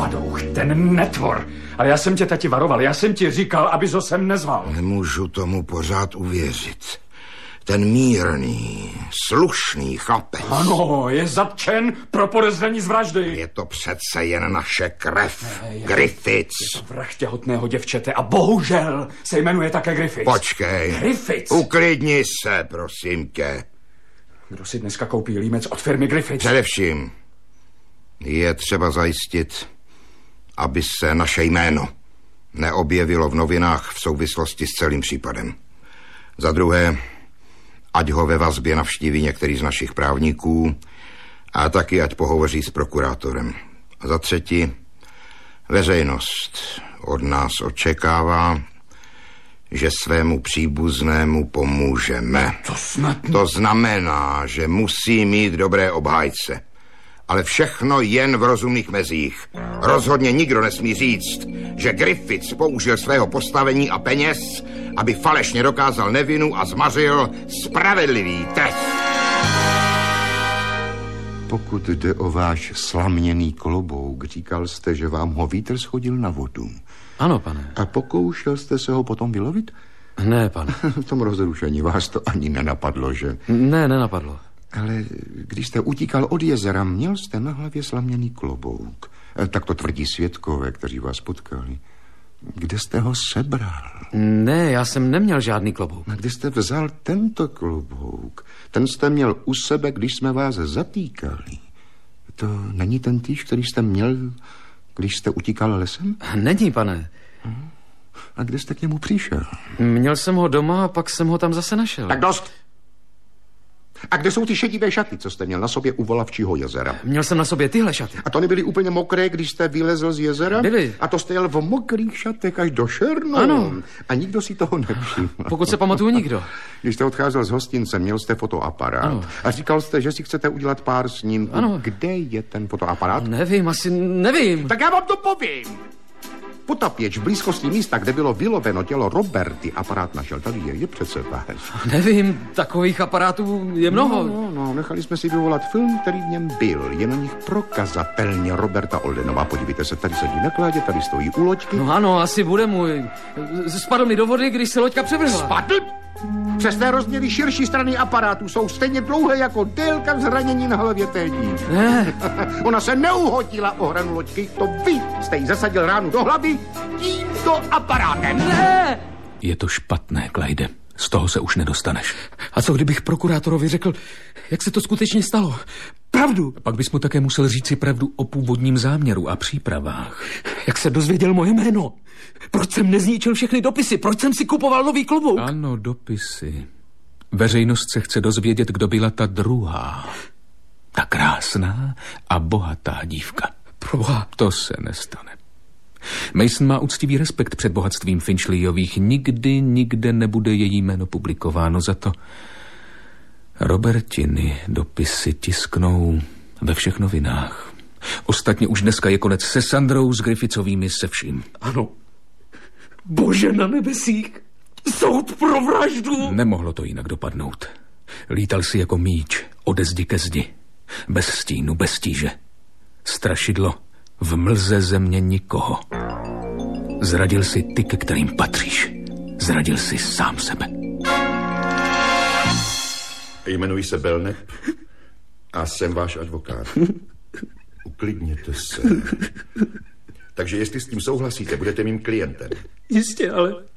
Padouch, ten netvor. Ale já jsem tě, tati, varoval, já jsem ti říkal, abys ho sem nezval. Nemůžu tomu pořád uvěřit. Ten mírný, slušný chlapec. Ano, je zatčen pro podezření z vraždy. Je to přece jen naše krev. Griffiths. Je to vrah těhotného děvčete a bohužel se jmenuje také Griffiths. Počkej. Griffiths. Uklidni se, prosím tě. Kdo si dneska koupí límec od firmy Griffiths? Především je třeba zajistit, aby se naše jméno neobjevilo v novinách v souvislosti s celým případem. Za druhé, ať ho ve vazbě navštíví některý z našich právníků a taky ať pohovoří s prokurátorem. A za třetí, veřejnost od nás očekává, že svému příbuznému pomůžeme. To znamená, že musí mít dobré obhájce. Ale všechno jen v rozumných mezích. Rozhodně nikdo nesmí říct, že Griffiths použil svého postavení a peněz, aby falešně dokázal nevinu a zmařil spravedlivý trest. Pokud jde o váš slaměný klobouk, říkal jste, že vám ho vítr schodil na vodu. Ano, pane. A pokoušel jste se ho potom vylovit? Ne, pane. V tom rozrušení vás to ani nenapadlo, že? Ne, nenapadlo. Ale když jste utíkal od jezera, měl jste na hlavě slaměný klobouk. Tak to tvrdí svědkové, kteří vás potkali. Kde jste ho sebral? Ne, já jsem neměl žádný klobouk. A kde jste vzal tento klobouk? Ten jste měl u sebe, když jsme vás zatýkali. To není ten týž, který jste měl, když jste utíkal lesem? Není, pane. A kde jste k němu přišel? Měl jsem ho doma a pak jsem ho tam zase našel. Tak dost. A kde jsou ty šedivé šaty, co jste měl na sobě u Volavčího jezera? Měl jsem na sobě tyhle šaty. A to nebyly úplně mokré, když jste vylezl z jezera? Byly. A to jste jel v mokrých šatech až do šernu? Ano. A nikdo si toho nevšiml. Pokud se pamatuju, nikdo. Když jste odcházel z hostince, měl jste fotoaparát. Ano. A říkal jste, že si chcete udělat pár snímků. Ano. Kde je ten fotoaparát? Nevím, asi nevím. Tak já vám to povím. Potapěč v blízkosti místa, kde bylo vyloveno tělo Roberty, aparát našel. Tady je přece váš. Nevím, takových aparátů je mnoho. No, nechali jsme si vyvolat film, který v něm byl. Je na nich prokazatelně Roberta Oldenová. Podívejte se, tady sedí na kládě, tady stojí u loďky. No ano, asi bude můj. Spadl mi do vody, když se loďka převrhla. Spadl? Přesné rozměry širší strany aparátu jsou stejně dlouhé jako délka zranění na hlavě té dívky. Ne. Ona se neuhodila o hranu loďky, to vy jste jí zasadil ránu do hlavy tímto aparátem. Ne. Je to špatné, Clyde. Z toho se už nedostaneš. A co kdybych prokurátorovi řekl, jak se to skutečně stalo? Pravdu. Pak bys mu také musel říci pravdu o původním záměru a přípravách. Jak se dozvěděl moje jméno? Proč jsem nezničil všechny dopisy? Proč jsem si kupoval nový klobouk? Ano, dopisy. Veřejnost se chce dozvědět, kdo byla ta druhá. Ta krásná a bohatá dívka. Proboha. To se nestane. Mason má úctivý respekt před bohatstvím Finchleyových. Nikde nebude její jméno publikováno. Za to Robertiny dopisy tisknou ve všech novinách. Ostatně už dneska je konec se Sandrou, s Griffithsovými, se vším. Ano. Bože na nebesích. Soud pro vraždu. Nemohlo to jinak dopadnout. Lítal si jako míč ode zdi ke zdi. Bez stínu, bez tíže. Strašidlo v mlze země nikoho. Zradil si ty, ke kterým patříš. Zradil si sám sebe. Jmenuji se Belknap a jsem váš advokát. Uklidněte se. Takže jestli s tím souhlasíte, budete mým klientem. Jistě, ale